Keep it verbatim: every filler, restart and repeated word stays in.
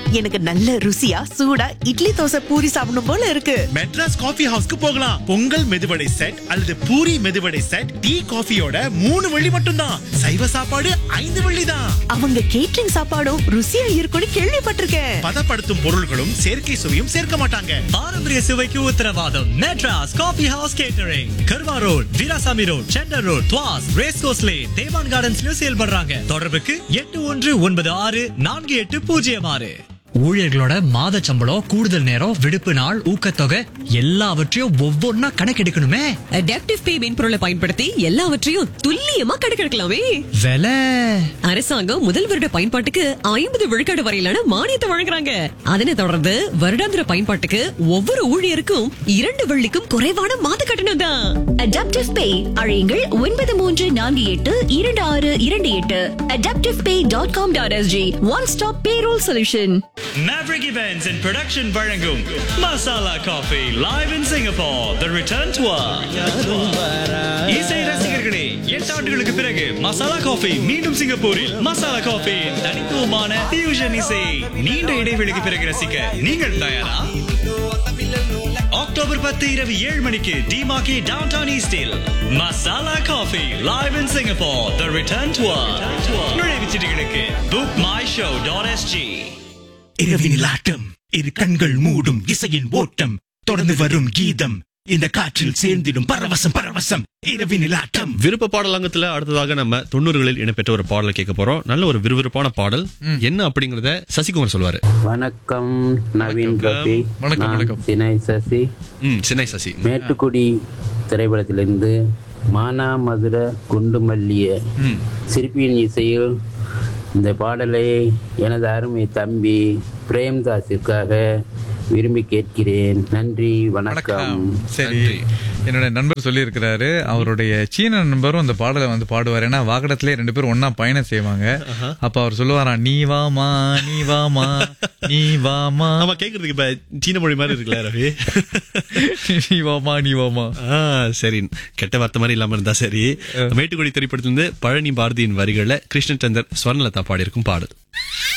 எனக்கு நல்ல ருசியா சூடா இட்லி தோசை பூரி சாப்பிடணும் போல இருக்கு. மெட்ராஸ் காஃபி ஹவுஸ்க்கு போகலாம். பொங்கல் மெதுவடை செட் அல்லது பூரி மெதுவடை செட் டீ காஃபியோட மூணு வெள்ளி மட்டும்தான். சைவ சாப்பாடு ஐந்து வெள்ளி தான். அவங்க கேட்டரிங் சாப்பாடும் ருசியா இருக்கும்னு கேள்விப்பட்டிருக்கேன். பதப்படுத்தும் பொருள்களும் செயற்கை சுவையும் சேர்க்க மாட்டாங்க. பாரம்பரிய சுவைக்கு உத்தரவாதம். மெட்ராஸ் காஃபி ஹவுஸ் கேட்டரிங், கர்வா road, Veerasamy road, centre road, துவாஸ், race course lane, தேவான் கார்டன்ஸ்ல செயல்படுறாங்க. தொடர்புக்கு எட்டு ஒன்று ஒன்பது ஆறு நான்கு எட்டு பூஜ்ஜியம் ஆறு. ஊழியர்களோட மாத சம்பளம், கூடுதல் நேரம், விடுப்பு நாள், ஊக்கத்தொகை எல்லாவற்றையும் ஒவ்வொன்னா கணக்கெடுக்கணுமே. அடாப்டிவ் பே மென்பொருளை பயன்படுத்தி எல்லாவற்றையும் துல்லியமா கணக்கெடுக்கலாமே. விலை அரசாங்கம் முதல் வருட பயன்பாட்டுக்கு ஐம்பது விழுக்காடு வரையிலான மானியத்தை வழங்குறாங்க. அதனை தொடர்ந்து வருடாந்திர பயன்பாட்டுக்கு ஒவ்வொரு ஊழியருக்கும் இரண்டு வெள்ளிக்கும் குறைவான மாத கட்டணம் தான். அடாப்டிவ் பே அழையுங்கள் ஒன்பது மூன்று நான்கு எட்டு இரண்டு ஆறு இரண்டு எட்டு. Adaptive pay dot com dot SG. One stop payroll solution. Maverick Events and Production வழங்கும் masala coffee live in Singapore, the return tour. இசை ரசிகர்களே, எட்டு ஆண்டுகளுக்கு பிறகு மசாலா காஃபி மீண்டும் சிங்கப்பூரில். மசாலா காஃபி தனித்துவமான fusion இசை நீண்ட இடைவெளிக்கு பிறகு ரசிக்க நீங்கள் தயாரா? அக்டோபர் பத்து இரவு ஏழு மணிக்கு டிமாக்கி டவுன்டவுன் ஈஸ்டில் masala coffee live in Singapore, the return tour. நுழைவுச் சீட்டுகளுக்கு book my show dot s g. இரவினில் ஆட்டம், இரு கண்கள் மூடும் இசையின் ஓட்டம், தொடர்ந்து வரும் கீதம், இந்த காற்றில் சேர்ந்திடும் பரவசம் பரவசம். இரவினில் ஆட்டம். விருப்ப பாடலங்கத்துல அடுத்ததாக நம்ம தொண்ணூறுகளில் இடம்பெற்ற ஒரு பாடலை கேட்க போறோம். நல்ல ஒரு விறுவிறுப்பான பாடல். என்ன அப்படிங்கறத சசிகுமார் சொல்வாரு. வணக்கம் நவீன் கோபி. வணக்கம் வணக்கம். சினை சசி. ம் சினை சசி. மேட்டுக்குடி திரைப்படத்திலிருந்து மானா மதுர குண்டு மல்லிய சிற்பியின் இசையில் இந்த பாடலை எனது அருமை தம்பி பிரேம்தாஸிற்காக விரும்பி கேட்கிறேன். நன்றி, வணக்கம். சரி, என்னோட நண்பர் சொல்லி இருக்கிறாரு, அவருடைய சீன நண்பரும் அந்த பாடலை வந்து பாடுவார். ஏன்னா வாகனத்திலே ரெண்டு பேரும் ஒன்னா பயணம் செய்வாங்க. அப்ப அவர் சொல்லுவாராம், நீ வாமா நீ வாமா நீ வாமா. ஆமா, கேக்குறதுக்கு இப்ப சீன மொழி மாதிரி இருக்குல்ல ரவி. நீ வாமா நீ வாமா. சரி, கெட்ட வார்த்தை மாதிரி இல்லாம இருந்தா சரி. மேட்டுக்குடி திரைப்படத்திலிருந்து பழனி பாரதியின் வரிகளை கிருஷ்ணச்சந்தர் ஸ்வர்ணலதா பாடியிருக்கும் பாடல்.